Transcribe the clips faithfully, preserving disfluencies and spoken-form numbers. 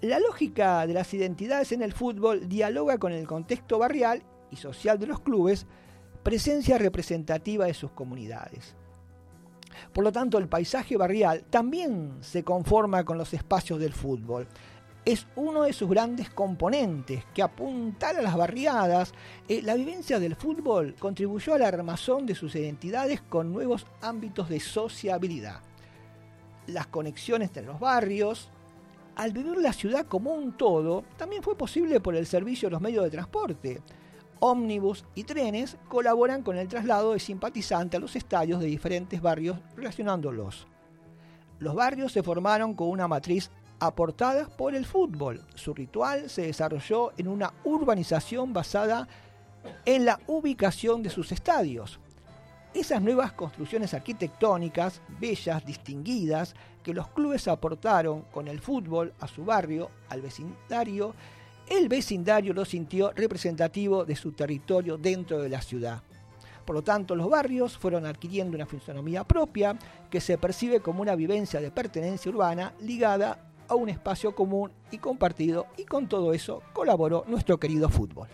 La lógica de las identidades en el fútbol dialoga con el contexto barrial y social de los clubes, presencia representativa de sus comunidades. Por lo tanto, el paisaje barrial también se conforma con los espacios del fútbol. Es uno de sus grandes componentes que apuntar a las barriadas. Eh, la vivencia del fútbol contribuyó a la armazón de sus identidades con nuevos ámbitos de sociabilidad. Las conexiones entre los barrios. Al vivir la ciudad como un todo, también fue posible por el servicio de los medios de transporte. Ómnibus y trenes colaboran con el traslado de simpatizantes a los estadios de diferentes barrios relacionándolos. Los barrios se formaron con una matriz aportada por el fútbol. Su ritual se desarrolló en una urbanización basada en la ubicación de sus estadios. Esas nuevas construcciones arquitectónicas, bellas, distinguidas, que los clubes aportaron con el fútbol a su barrio, al vecindario, el vecindario lo sintió representativo de su territorio dentro de la ciudad. Por lo tanto, los barrios fueron adquiriendo una fisonomía propia que se percibe como una vivencia de pertenencia urbana ligada a un espacio común y compartido, y con todo eso colaboró nuestro querido fútbol.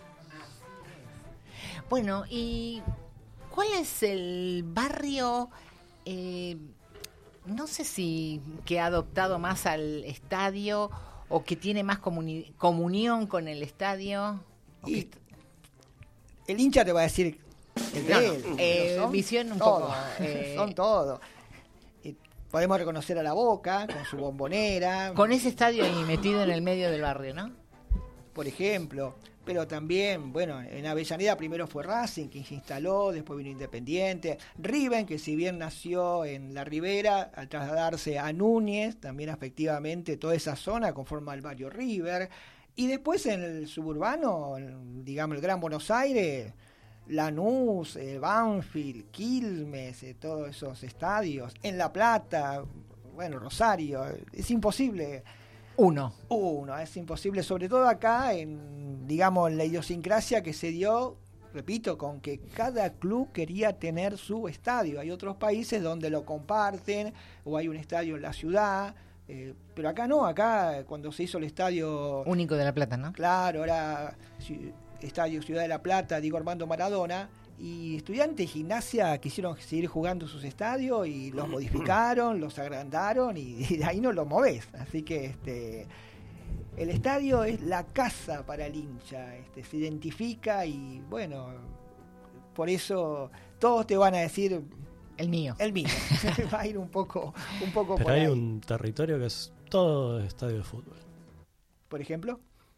Bueno, ¿y cuál es el barrio, eh, no sé si que ha adoptado más al estadio o que tiene más comuni- comunión con el estadio? Y est- el hincha te va a decir el de No, él, no, eh, son visión un todo, poco, eh, son todo. Y podemos reconocer a la Boca con su bombonera, Con ese estadio ahí metido en el medio del barrio, ¿no? por ejemplo, pero también, bueno, en Avellaneda primero fue Racing, quien se instaló, después vino Independiente, Riven, que si bien nació en la Ribera, al trasladarse a Núñez, también efectivamente toda esa zona conforma el barrio River, y después en el suburbano, digamos el Gran Buenos Aires, Lanús, eh, Banfield, Quilmes, eh, todos esos estadios, en La Plata, bueno, Rosario, es imposible. Uno. Uno, es imposible, sobre todo acá en, digamos, la idiosincrasia que se dio, repito, con que cada club quería tener su estadio. Hay otros países donde lo comparten, o hay un estadio en la ciudad, eh, pero acá no, acá cuando se hizo el estadio... Único de La Plata, ¿no? Claro, era Estadio Ciudad de La Plata, Diego Armando Maradona, y Estudiantes y Gimnasia quisieron seguir jugando sus estadios y los modificaron, los agrandaron y, y de ahí no lo movés. Así que este el estadio es la casa para el hincha, este, se identifica y bueno, por eso todos te van a decir el mío. El mío. Va a ir un poco, un poco Pero por hay ahí. un territorio que es todo estadio de fútbol. Por ejemplo,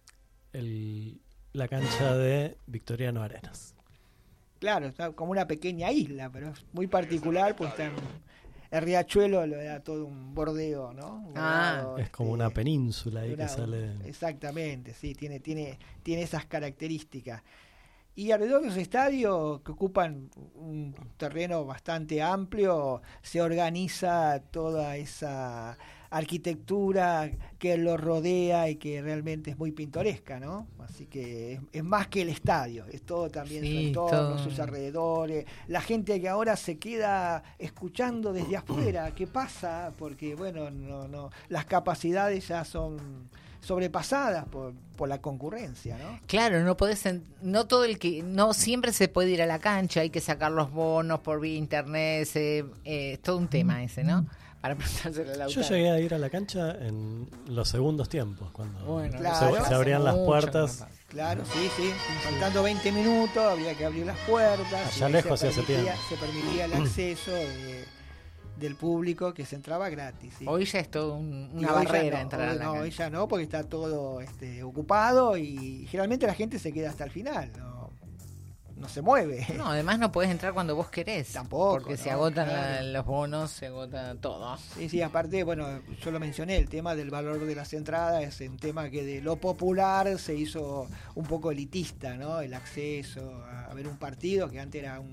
el, la cancha de Victoriano Arenas. Claro, está como una pequeña isla, pero es muy particular, pues está en el Riachuelo, le da todo un bordeo, ¿no? Un Ah, bordado, es este, como una península ahí una- que sale. Exactamente, sí, tiene, tiene, tiene esas características. Y alrededor de los estadios, que ocupan un terreno bastante amplio, se organiza toda esa arquitectura que lo rodea y que realmente es muy pintoresca, ¿no? Así que es, es más que el estadio, es todo también Sí, su entorno, todo. sus alrededores, la gente que ahora se queda escuchando desde afuera qué pasa, porque bueno, no, no, las capacidades ya son sobrepasadas por, por la concurrencia, ¿no? Claro, no podés, en- no todo el que, no siempre se puede ir a la cancha, hay que sacar los bonos por vía internet, se- eh, es todo un tema ese, ¿no? Para preguntárselo a Yo Lautaro. llegué a ir a la cancha en los segundos tiempos, cuando Bueno, Claro. se, se abrían las Mucho, puertas. ¿no? Claro, sí, sí, faltando veinte minutos había que abrir las puertas. Allá y lejos se se hace permitía, tiempo. se permitía el acceso de- del público que se entraba gratis. ¿sí? Hoy ya es todo un- Y una hoy ya barrera no, entrar a hoy la no, cancha. hoy ya no, porque está todo este, ocupado y generalmente la gente se queda hasta el final, no, no se mueve. No, además no podés entrar cuando vos querés. Tampoco, Porque se no, agotan claro. la- los bonos, se agota todo. Sí, sí, aparte, bueno, yo lo mencioné, el tema del valor de las entradas es un tema que de lo popular se hizo un poco elitista, ¿no? El acceso a, a ver un partido que antes era un,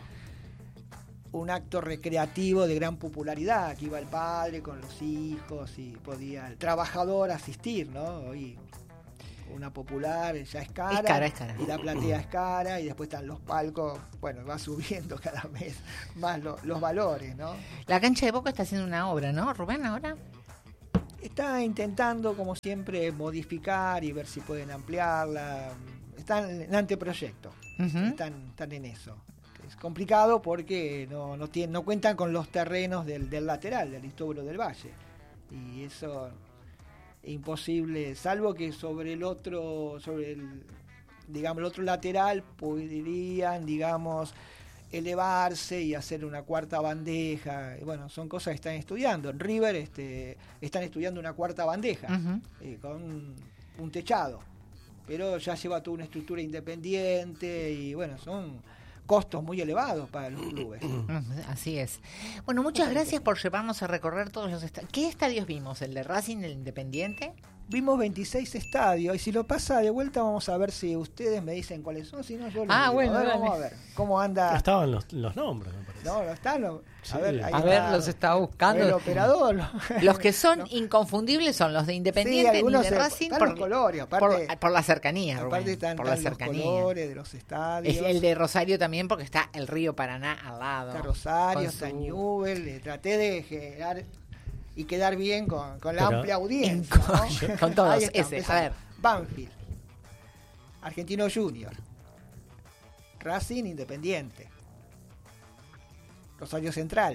un acto recreativo de gran popularidad, que iba el padre con los hijos y podía el trabajador asistir, ¿no? Hoy una popular ya es cara, Es cara, es cara. y la platea es cara y después están los palcos, bueno, va subiendo cada vez más lo- los valores, ¿no? La cancha de Boca está haciendo una obra, ¿no, Rubén, ahora? está intentando, como siempre, modificar y ver si pueden ampliarla. Están en anteproyecto, Uh-huh. están, están en eso. Es complicado porque no, no, tienen, no cuentan con los terrenos del, del lateral, del Aristóbulo del Valle. Y eso es imposible, salvo que sobre el otro, sobre el, digamos, el otro lateral podrían, digamos, elevarse y hacer una cuarta bandeja. Y bueno, son cosas que están estudiando. En River este, están estudiando una cuarta bandeja Uh-huh. eh, con un techado, pero ya lleva toda una estructura independiente y bueno, son costos muy elevados para los clubes. Así es. Bueno, muchas gracias por llevarnos a recorrer todos los estadios. ¿Qué estadios vimos? ¿El de Racing, el Independiente? Vimos veintiséis estadios y si lo pasa de vuelta vamos a ver si ustedes me dicen cuáles son, si no yo les Ah, digo. bueno, A ver, dale. vamos a ver cómo anda. Estaban los, los nombres, me parece. No, no están. No. Sí. A ver, ahí A está ver, los estaba buscando. el operador. Los que son No. inconfundibles son los de Sí, Independiente y algunos de se- Racing están por, los colores, aparte, por, por la cercanía, aparte Rubén, están, por la están los cercanía. colores de los estadios. Es el de Rosario también porque está el río Paraná al lado. Está Rosario, con está su- Newell, le traté de generar y quedar bien con, con la Pero- amplia audiencia. Con- ¿no? con todos, Ahí está, ese, empezamos. a ver. Banfield, Argentino Junior, Racing Independiente, Rosario Central,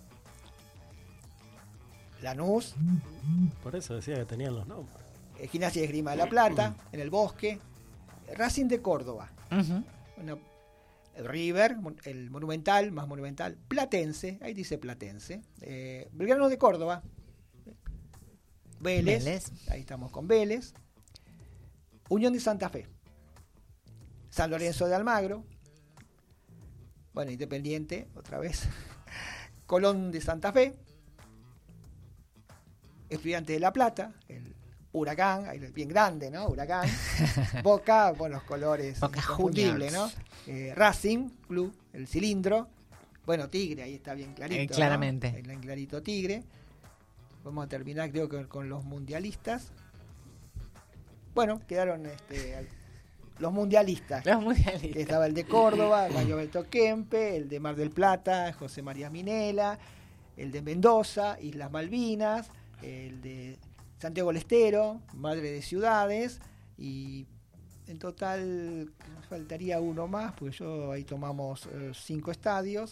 Lanús, Por eso decía que tenían los nombres. eh, Gimnasia y Esgrima de la Plata, en el Bosque, Racing de Córdoba, Ujú. bueno, el River, el Monumental, más Monumental, Platense, ahí dice Platense, eh, Belgrano de Córdoba, Vélez, Vélez. ahí estamos con Vélez, Unión de Santa Fe, San Lorenzo de Almagro, bueno, Independiente, otra vez, Colón de Santa Fe, Estudiantes de La Plata, el Huracán, ahí bien grande, ¿no? Huracán, Boca, bueno, los colores Boca inconfundibles, ¿no? Juniors. Eh, Racing Club, el cilindro, bueno, Tigre, ahí está bien clarito. Eh, ¿no? claramente. Ahí bien clarito Tigre. Vamos a terminar, creo que con los mundialistas. Bueno, quedaron este, al- los mundialistas. Los Que mundialistas. estaba el de Córdoba, Mario Alberto Kempe, el de Mar del Plata, José María Minela, el de Mendoza, Islas Malvinas, el de Santiago del Estero, Madre de Ciudades, y en total faltaría uno más, porque yo ahí tomamos eh, cinco estadios.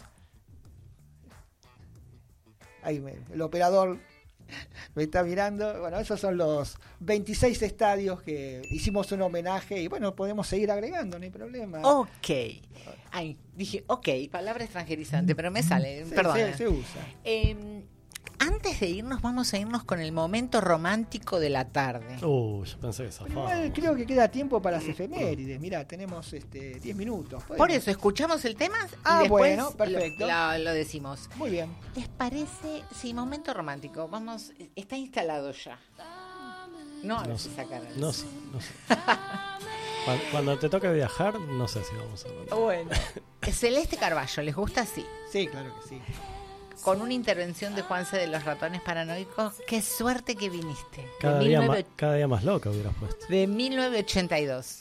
Ahí me- el operador me está mirando. Bueno, esos son los veintiséis estadios que hicimos un homenaje y bueno, podemos seguir agregando, no hay problema. Ok. Ay, dije, ok, palabra extranjerizante, pero me sale, Sí, perdón. se, se usa. Eh, antes de irnos, vamos a irnos con el momento romántico de la tarde. Uh, yo pensé que Pero zafaba. igual creo que queda tiempo para las efemérides. Mirá, tenemos este diez minutos. Por Podemos- eso, escuchamos el tema y Ah, después bueno, lo- perfecto. Lo, lo decimos. Muy bien. ¿Les parece? Sí, momento romántico. Vamos, está instalado ya. No, No no sé. se sacar. No sé, no sé. Cuando, cuando te toque viajar, no sé si vamos a ver. Bueno. Celeste Carballo, ¿les gusta? Sí. Sí, claro que sí. Con una intervención de Juanse de los Ratones Paranoicos. Qué suerte que viniste. Cada de, día, más, diecinueve cada día más loca hubieras puesto. de mil novecientos ochenta y dos.